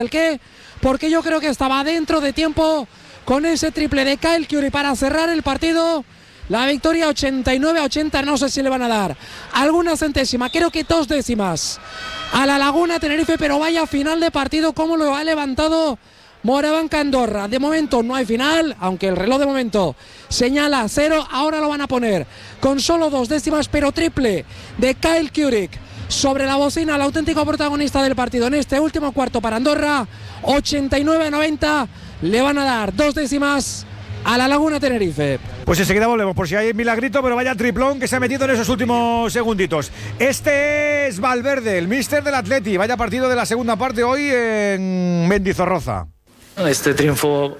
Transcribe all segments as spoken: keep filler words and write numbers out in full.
¿El qué? Porque yo creo que estaba dentro de tiempo con ese triple de Kyle Curry para cerrar el partido. La victoria ochenta y nueve a ochenta, no sé si le van a dar alguna centésima, creo que dos décimas a la Laguna Tenerife, pero vaya final de partido como lo ha levantado Morabanca Andorra. De momento no hay final, aunque el reloj de momento señala cero, ahora lo van a poner con solo dos décimas, pero triple de Kyle Curry sobre la bocina, el auténtico protagonista del partido en este último cuarto para Andorra. Ochenta y nueve a noventa, le van a dar dos décimas a la Laguna Tenerife. Pues enseguida volvemos por si hay milagrito, pero vaya triplón que se ha metido en esos últimos segunditos. Este es Valverde, el míster del Atleti. Vaya partido de la segunda parte hoy en Mendizorroza. Este triunfo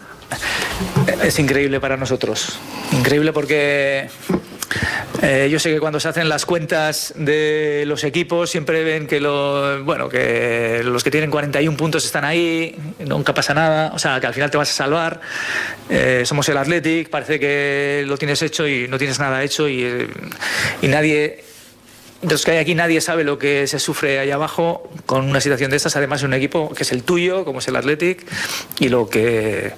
es increíble para nosotros. Increíble porque eh, yo sé que cuando se hacen las cuentas de los equipos siempre ven que, lo, bueno, que los que tienen cuarenta y un puntos están ahí, nunca pasa nada, o sea, que al final te vas a salvar. Eh, somos el Athletic, parece que lo tienes hecho y no tienes nada hecho y, y nadie... De los que hay aquí nadie sabe lo que se sufre allá abajo con una situación de estas, además de un equipo que es el tuyo, como es el Athletic, y lo que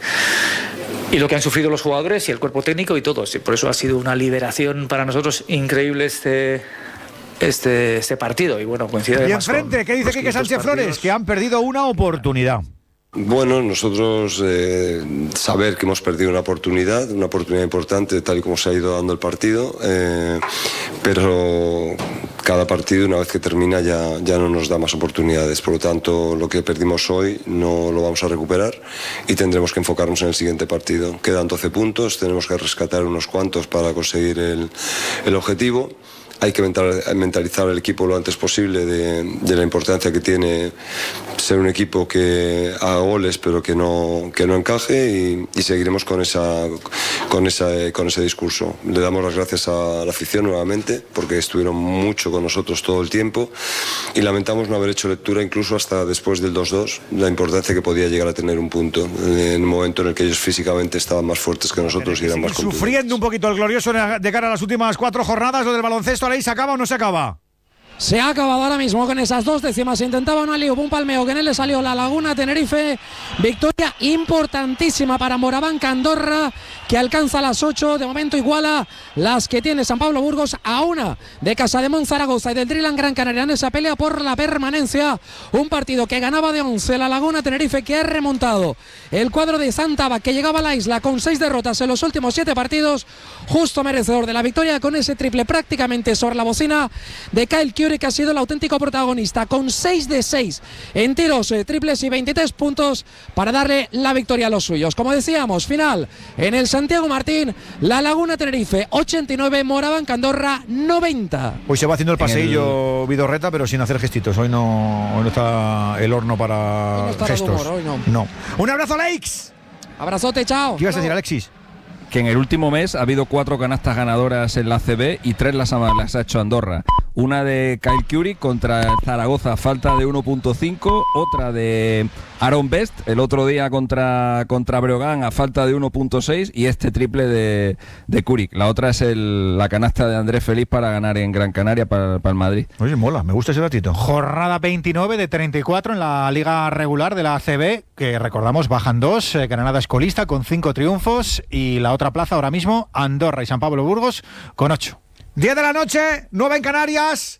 y lo que han sufrido los jugadores y el cuerpo técnico y todos. Y por eso ha sido una liberación para nosotros increíble este este, este partido. Y bueno, coincide. Y enfrente, ¿qué dice Quique Sánchez Flores? Que han perdido una oportunidad. Bueno, nosotros eh, saber que hemos perdido una oportunidad, una oportunidad importante tal y como se ha ido dando el partido, eh, pero cada partido una vez que termina ya, ya no nos da más oportunidades, por lo tanto lo que perdimos hoy no lo vamos a recuperar y tendremos que enfocarnos en el siguiente partido. Quedan doce puntos, tenemos que rescatar unos cuantos para conseguir el, el objetivo. Hay que mentalizar al equipo lo antes posible de, de la importancia que tiene ser un equipo que haga goles pero que no, que no encaje y, y seguiremos con, esa, con, esa, con ese discurso. Le damos las gracias a la afición nuevamente porque estuvieron mucho con nosotros todo el tiempo y lamentamos no haber hecho lectura incluso hasta después del dos dos, la importancia que podía llegar a tener un punto en un momento en el que ellos físicamente estaban más fuertes que nosotros y eran más contundentes. Sufriendo un poquito el glorioso de cara a las últimas cuatro jornadas, lo del baloncesto. ¿Se acaba o no se acaba? Se ha acabado ahora mismo con esas dos décimas. Intentaba un alío, un palmeo que en él le salió la Laguna Tenerife. Victoria importantísima para Morabanca Andorra, que alcanza las ocho. De momento iguala las que tiene San Pablo Burgos a una de Casademón Zaragoza y del Driland Gran Canaria en esa pelea por la permanencia. Un partido que ganaba de once la Laguna Tenerife, que ha remontado el cuadro de Santaba, que llegaba a la isla con seis derrotas en los últimos siete partidos. Justo merecedor de la victoria con ese triple prácticamente sobre la bocina de Kyle Curry, que ha sido el auténtico protagonista con seis de seis en tiros eh, triples y veintitrés puntos para darle la victoria a los suyos. Como decíamos, final en el Santiago Martín, la Laguna Tenerife ochenta y nueve, Morabanca Andorra noventa. Hoy se va haciendo el paseillo el... Vidorreta, pero sin hacer gestitos. Hoy no, hoy no está el horno para no gestos. Humor, hoy no. no. Un abrazo, Alex. Abrazote, chao. ¿Qué ibas a decir, Alexis? Que en el último mes ha habido cuatro canastas ganadoras en la A C B y tres las ha, las ha hecho Andorra. Una de Kyle Curry contra Zaragoza, falta de uno punto cinco. Otra de Aaron Best, el otro día contra, contra Breogán, a falta de uno punto seis. Y este triple de, de Curry. La otra es el, la canasta de Andrés Feliz para ganar en Gran Canaria para, para el Madrid. Oye, mola, me gusta ese datito. Jornada veintinueve de treinta y cuatro en la liga regular de la A C B, que recordamos bajan dos. eh, Granada es colista con cinco triunfos y la otra plaza ahora mismo Andorra y San Pablo Burgos con ocho. diez de la noche, nueve en Canarias.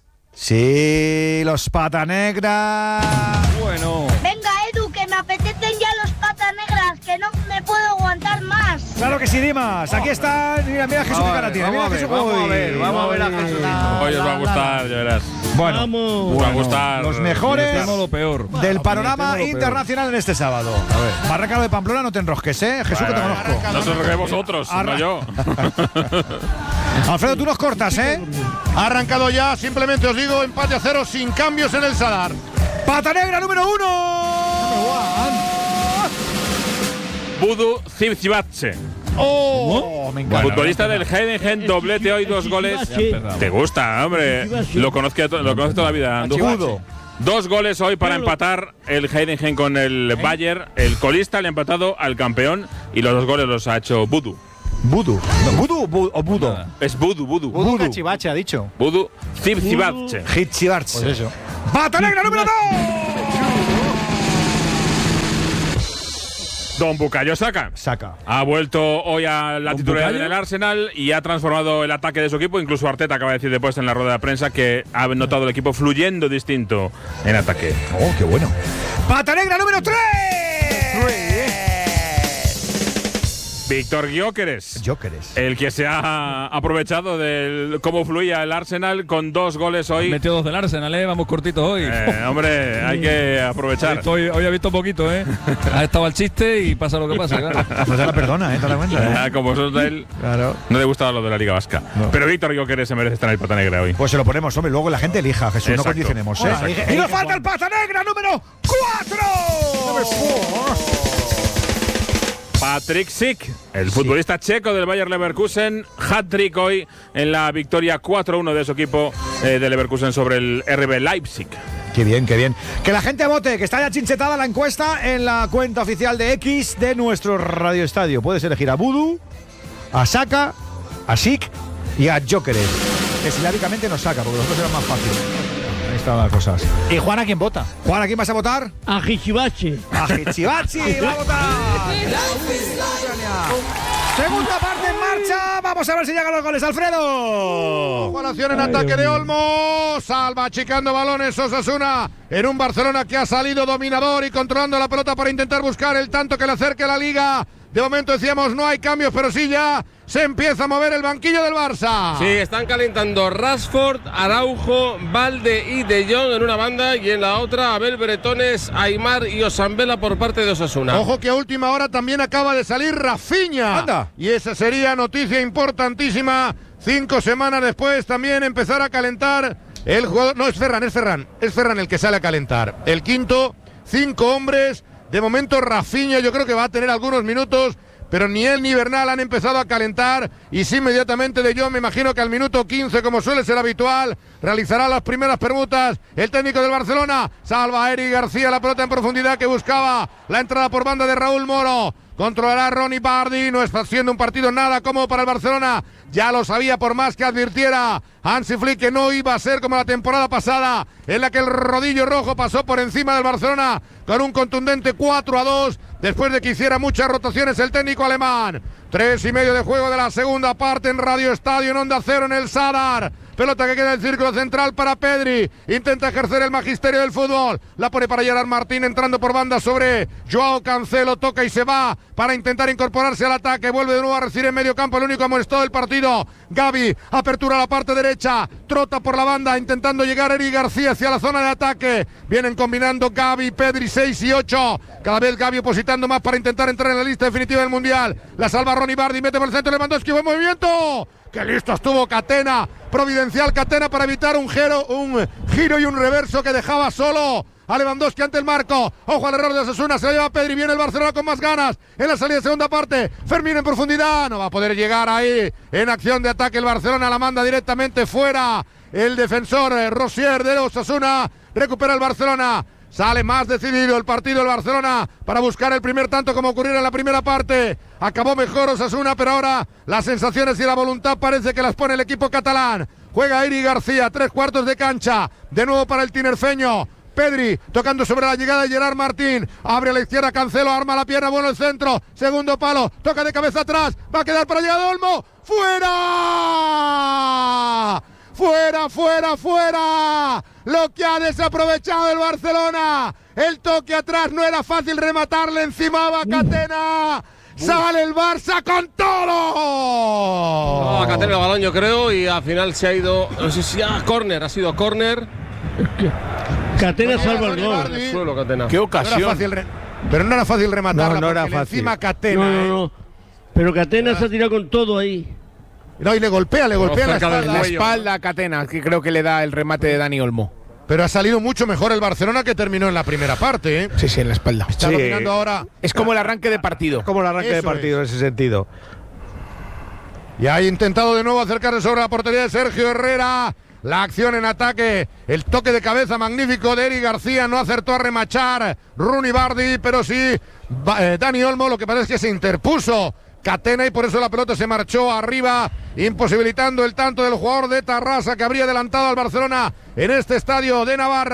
Sí, los pata negras. Bueno. Venga, Edu, que me apetecen ya los pata negras, que no me puedo aguantar más. Claro que sí, Dimas. Aquí están. Mira, mira Jesús, qué cara tiene. Mira Jesús. Vamos a ver, vamos a ver a Jesús. Hoy os va a gustar, ya verás. Bueno, vamos. Os va a gustar. Los mejores lo peor. del panorama internacional en este sábado. A ver. Barracalo de Pamplona, no te enrosques, ¿eh? Jesús, bueno, que te conozco. No te enrosquéis vosotros, Arra- no yo. Alfredo, tú nos cortas, ¿eh? Ha arrancado ya, simplemente os digo, empate a cero sin cambios en el Sadar. Pata negra número uno. Budu Zivzivatse. Oh, me encanta. Futbolista del Heidenheim, doblete hoy, dos goles. ¿Te gusta, hombre? Lo conozco, lo conozco toda la vida. Budu. Dos goles hoy para empatar el Heidenheim con el Bayern. El colista le ha empatado al campeón y los dos goles los ha hecho Budu. Budu. No, ¿Budu bu- o Budo? Es Budu, Budu. Budu Cachivache ha dicho. Budu Zivzivatse. Hitchivarts. Pues eso. ¡Pata negra número dos! Don Bukayo Saka. Saka. Ha vuelto hoy a la titularidad Bukayo? del Arsenal y ha transformado el ataque de su equipo. Incluso Arteta acaba de decir después en la rueda de prensa que ha notado el equipo fluyendo distinto en ataque. Oh, qué bueno. Pata negra número tres. Víctor Gyökeres. Gyökeres. El que se ha aprovechado de cómo fluía el Arsenal con dos goles hoy. Metió dos del Arsenal, ¿eh? Vamos cortitos hoy. Eh, hombre, hay que aprovechar. Hoy, hoy ha visto poquito, ¿eh? Ha estado al chiste y pasa lo que pasa, claro. No te la perdona, ¿eh? ¿Te das cuenta? Eh, como sos de él, Claro. no le gustaba lo de la Liga Vasca. No. Pero Víctor Gyökeres se merece estar en el Pata Negra hoy. Pues se lo ponemos, hombre. Luego la gente elija, Jesús. Exacto. No condicionemos, ¿eh? Exacto. Y nos falta el Pata negra número cuatro. Patrick Schick, el futbolista checo del Bayer Leverkusen, hat-trick hoy en la victoria cuatro uno de su equipo eh, de Leverkusen sobre el R B Leipzig. Qué bien, qué bien. Que la gente vote, que está ya chinchetada la encuesta en la cuenta oficial de X de nuestro Radio Estadio. Puedes elegir a Budu, a Saka, a Schick y a Gyökeres. Que silábicamente nos saca, porque los otros eran más fáciles. Ahí están las cosas. ¿Y Juan a quién vota? Juan, ¿a quién vas a votar? A Hichibachi. A Hichibachi, va a votar. Segunda parte en marcha. Vamos a ver si llegan los goles, Alfredo. Igualación en ataque de Olmo. Salva achicando balones Osasuna en un Barcelona que ha salido dominador y controlando la pelota para intentar buscar el tanto que le acerque a la Liga. De momento decíamos no hay cambios, pero sí ya se empieza a mover el banquillo del Barça. Sí, están calentando Rashford, Araujo, Valde y De Jong en una banda y en la otra Abel Bretones, Aimar y Osambela por parte de Osasuna. Ojo que a última hora también acaba de salir Rafinha. Anda. Y esa sería noticia importantísima. Cinco semanas después también empezar a calentar el jugador. No, es Ferran, es Ferran. Es Ferran el que sale a calentar. El quinto, cinco hombres. De momento Rafinha yo creo que va a tener algunos minutos, pero ni él ni Bernal han empezado a calentar y sí inmediatamente De Jong, me imagino que al minuto quince, como suele ser habitual, realizará las primeras permutas. El técnico del Barcelona salva a Eric García, la pelota en profundidad que buscaba la entrada por banda de Raúl Moro. Controlará Ronnie Bardi, no está siendo un partido nada cómodo para el Barcelona. Ya lo sabía por más que advirtiera Hansi Flick que no iba a ser como la temporada pasada, en la que el rodillo rojo pasó por encima del Barcelona con un contundente cuatro a dos, después de que hiciera muchas rotaciones el técnico alemán. Tres y medio de juego de la segunda parte en Radio Estadio, en Onda Cero, en el Sadar. Pelota que queda en el círculo central para Pedri. Intenta ejercer el magisterio del fútbol. La pone para Gerard Martín entrando por banda sobre Joao Cancelo. Toca y se va para intentar incorporarse al ataque. Vuelve de nuevo a recibir en medio campo el único amonestado del partido. Gavi, apertura a la parte derecha. Trota por la banda intentando llegar Eric García hacia la zona de ataque. Vienen combinando Gavi, Pedri seis y ocho. Cada vez Gavi opositando más para intentar entrar en la lista definitiva del Mundial. La salva Ronnie Bardi, mete por el centro Lewandowski. Buen movimiento. ¡Qué listo estuvo Catena! Providencial Catena para evitar un giro, un giro y un reverso que dejaba solo a Lewandowski ante el marco. Ojo al error de Osasuna, se lo lleva Pedri, viene el Barcelona con más ganas en la salida de segunda parte. Fermín en profundidad, no va a poder llegar ahí en acción de ataque el Barcelona, la manda directamente fuera. El defensor eh, Rosier de Osasuna recupera el Barcelona. Sale más decidido el partido del Barcelona para buscar el primer tanto como ocurriera en la primera parte. Acabó mejor Osasuna, pero ahora las sensaciones y la voluntad parece que las pone el equipo catalán. Juega Eric García, tres cuartos de cancha. De nuevo para el tinerfeño. Pedri tocando sobre la llegada de Gerard Martín. Abre a la izquierda Cancelo, arma la pierna, bueno el centro. Segundo palo, toca de cabeza atrás. Va a quedar para llegar a Olmo. ¡Fuera! ¡Fuera, fuera, fuera! Lo que ha desaprovechado el Barcelona. El toque atrás no era fácil rematarle, encima va Catena. Sale el Barça con todo. No, a Catena el balón yo creo y al final se ha ido, no sé si a córner, ha sido córner. Catena salva el gol. En el suelo, Catena. Qué ocasión. No era fácil re- pero no era fácil rematarla. No, no era porque fácil. Encima Catena. No, no, no. Pero Catena se ha tirado con todo ahí. No, y le golpea, le golpea la cerca del espalda. La espalda a Catena, que creo que le da el remate de Dani Olmo. Pero ha salido mucho mejor el Barcelona que terminó en la primera parte, ¿eh? Sí, sí, en la espalda. Está Sí. dominando ahora. Es como el arranque de partido. Como el arranque Eso de partido en ese sentido. Y ha intentado de nuevo acercarse sobre la portería de Sergio Herrera. La acción en ataque, el toque de cabeza magnífico de Eric García, no acertó a remachar Rooney Bardi, pero sí eh, Dani Olmo, lo que pasa es que se interpuso Catena y por eso la pelota se marchó arriba, imposibilitando el tanto del jugador de Tarrasa que habría adelantado al Barcelona en este estadio de Navarra.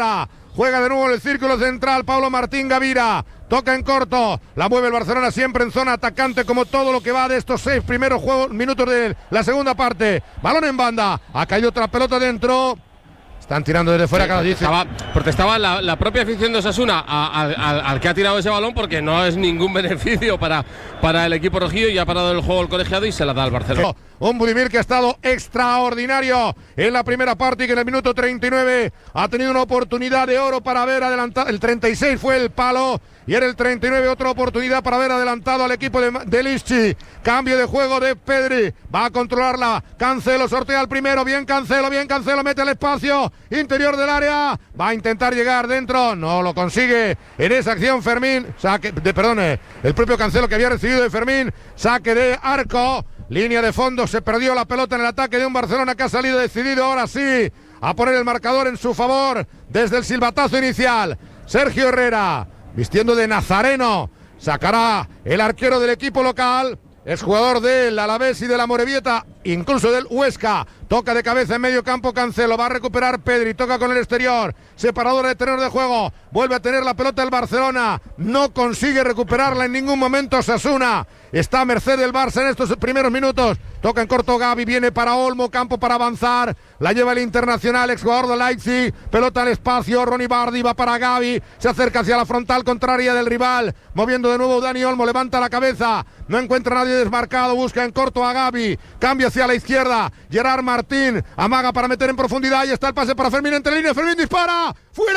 Juega de nuevo en el círculo central Pablo Martín Gavira. Toca en corto, la mueve el Barcelona siempre en zona atacante como todo lo que va de estos seis primeros juegos, minutos de la segunda parte. Balón en banda, ha caído otra pelota dentro. Están tirando desde fuera, sí, cada dice. Protestaba la, la propia afición de Osasuna a, a, a, al que ha tirado ese balón porque no es ningún beneficio para, para el equipo rojillo y ha parado el juego el colegiado y se la da al Barcelona. Un Budimir que ha estado extraordinario en la primera parte y que en el minuto treinta y nueve ha tenido una oportunidad de oro para haber adelantado. El treinta y seis fue el palo y en el treinta y nueve otra oportunidad para haber adelantado al equipo de, de Lischi. Cambio de juego de Pedri, va a controlarla. Cancelo sortea el primero, bien Cancelo, bien Cancelo, mete el espacio interior del área, va a intentar llegar dentro, no lo consigue en esa acción Fermín, saque, de, perdone, el propio Cancelo que había recibido de Fermín, saque de arco. Línea de fondo, se perdió la pelota en el ataque de un Barcelona que ha salido decidido ahora sí a poner el marcador en su favor desde el silbatazo inicial. Sergio Herrera, vistiendo de nazareno, sacará el arquero del equipo local, es jugador del Alavés y de la Morevieta, incluso del Huesca. Toca de cabeza en medio campo Cancelo, va a recuperar Pedri, toca con el exterior, separador de terreno de juego, vuelve a tener la pelota el Barcelona, no consigue recuperarla en ningún momento Osasuna, está a merced del Barça en estos primeros minutos. Toca en corto Gavi, viene para Olmo, campo para avanzar, la lleva el Internacional, exjugador de Leipzig, pelota al espacio, Ronnie Bardi va para Gavi, se acerca hacia la frontal contraria del rival, moviendo de nuevo Dani Olmo, levanta la cabeza, no encuentra a nadie desmarcado, busca en corto a Gavi, cambia hacia la izquierda, Gerard Martín, amaga para meter en profundidad, y está el pase para Fermín entre líneas, Fermín dispara,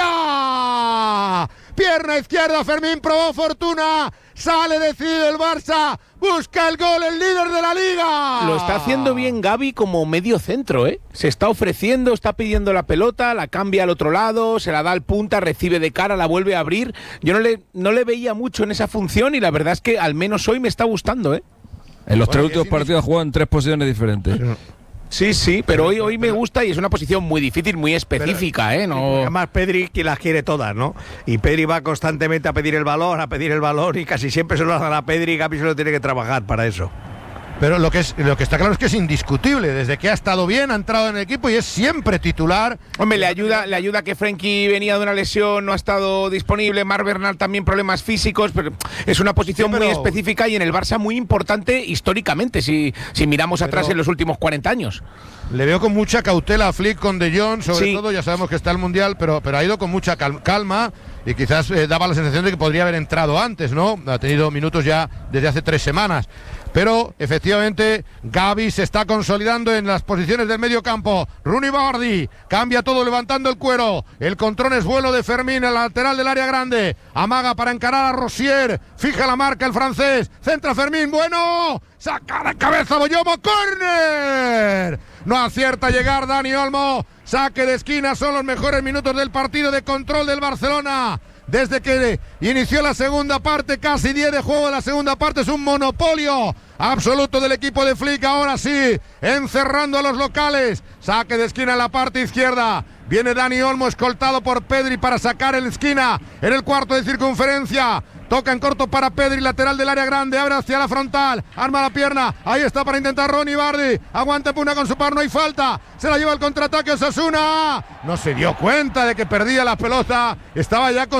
¡fuera! Pierna izquierda, Fermín probó fortuna, sale decidido el Barça, busca el gol, el líder de la liga. Lo está haciendo bien Gavi como medio centro, ¿eh? Se está ofreciendo, está pidiendo la pelota, la cambia al otro lado, se la da al punta, recibe de cara, la vuelve a abrir. Yo no le, no le veía mucho en esa función y la verdad es que al menos hoy me está gustando, ¿eh? En los tres últimos partidos ha jugado en tres posiciones diferentes. Sí, sí, pero hoy, hoy me gusta y es una posición muy difícil, muy específica, pero, ¿eh? No... Además, Pedri que las quiere todas, ¿no? Y Pedri va constantemente a pedir el balón, a pedir el balón y casi siempre se lo dan a Pedri y Gavi se lo tiene que trabajar para eso. Pero lo que, es, lo que está claro es que es indiscutible. Desde que ha estado bien, ha entrado en el equipo y es siempre titular. Hombre, le ayuda, le ayuda que Frenkie venía de una lesión, no ha estado disponible. Marc Bernal también problemas físicos, pero es una posición sí, pero... muy específica y en el Barça muy importante históricamente, si, si miramos pero... atrás en los últimos cuarenta años. Le veo con mucha cautela a Flick con De Jong, sobre sí. todo, ya sabemos que está el Mundial, pero, pero ha ido con mucha calma y quizás eh, daba la sensación de que podría haber entrado antes, ¿no? Ha tenido minutos ya desde hace tres semanas. Pero efectivamente Gavi se está consolidando en las posiciones del medio campo. Rooney Bardi cambia todo levantando el cuero. El control es vuelo de Fermín, el lateral del área grande. Amaga para encarar a Rosier. Fija la marca el francés. Centra Fermín, bueno. Saca de cabeza Boyomo, córner. No acierta a llegar Dani Olmo. Saque de esquina, son los mejores minutos del partido de control del Barcelona. Desde que inició la segunda parte, casi diez de juego de la segunda parte, es un monopolio absoluto del equipo de Flick. Ahora sí, encerrando a los locales. Saque de esquina en la parte izquierda. Viene Dani Olmo escoltado por Pedri para sacar en esquina en el cuarto de circunferencia. Toca en corto para Pedri, lateral del área grande, abre hacia la frontal, arma la pierna, ahí está para intentar Ronnie Bardi, aguanta Puna con su par, no hay falta, se la lleva el contraataque Osasuna, no se dio cuenta de que perdía la pelota, estaba ya con